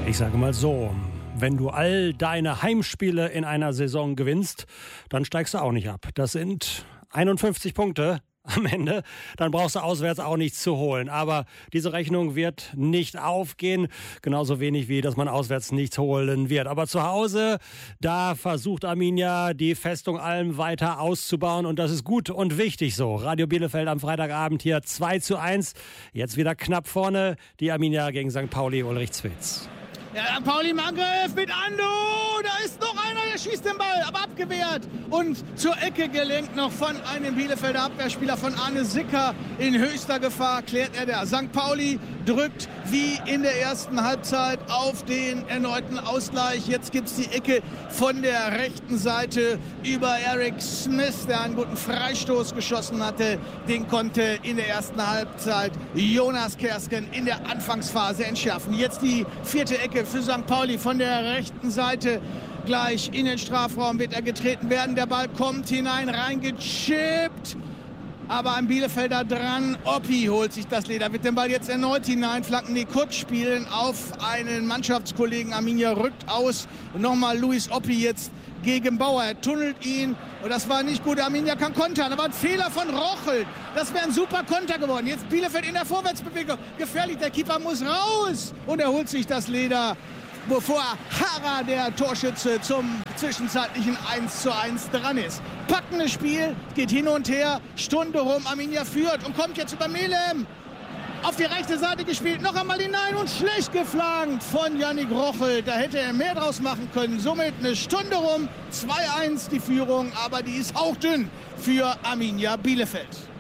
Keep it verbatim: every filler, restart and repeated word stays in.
Ich sage mal so, wenn du all deine Heimspiele in einer Saison gewinnst, dann steigst du auch nicht ab. Das sind einundfünfzig Punkte am Ende. Dann brauchst du auswärts auch nichts zu holen. Aber diese Rechnung wird nicht aufgehen. Genauso wenig wie, dass man auswärts nichts holen wird. Aber zu Hause, da versucht Arminia die Festung Alm weiter auszubauen. Und das ist gut und wichtig so. Radio Bielefeld am Freitagabend hier zwei zu eins. Jetzt wieder knapp vorne. Die Arminia gegen Sankt Pauli, Ulrich Zwitz. Ja, Pauli im Angriff mit Ando. Da ist noch einer, der schießt den Ball, aber abgewehrt. Und zur Ecke gelenkt noch von einem Bielefelder Abwehrspieler, von Arne Sicker. In höchster Gefahr klärt er der. Sankt Pauli drückt wie in der ersten Halbzeit auf den erneuten Ausgleich. Jetzt gibt es die Ecke von der rechten Seite über Eric Smith, der einen guten Freistoß geschossen hatte. Den konnte in der ersten Halbzeit Jonas Kersken in der Anfangsphase entschärfen. Jetzt die vierte Ecke für Sankt Pauli von der rechten Seite. Gleich in den Strafraum wird er getreten werden. Der Ball kommt hinein, reingechippt. Aber ein Bielefelder dran. Oppi holt sich das Leder, wird den Ball jetzt erneut hinein. Flanken die Kurz spielen auf einen Mannschaftskollegen. Arminia rückt aus. Und nochmal Luis Oppi jetzt gegen Bauer. Er tunnelt ihn. Und das war nicht gut. Arminia kann kontern. Aber ein Fehler von Rochel. Das wäre ein super Konter geworden. Jetzt Bielefeld in der Vorwärtsbewegung. Gefährlich. Der Keeper muss raus. Und er holt sich das Leder, bevor Hara, der Torschütze, zum zwischenzeitlichen eins zu eins dran ist. Packendes Spiel, geht hin und her, Stunde rum, Arminia führt und kommt jetzt über Melem. Auf die rechte Seite gespielt, noch einmal hinein und schlecht geflankt von Yannick Rochel. Da hätte er mehr draus machen können. Somit eine Stunde rum, zwei eins die Führung, aber die ist hauchdünn für Arminia Bielefeld.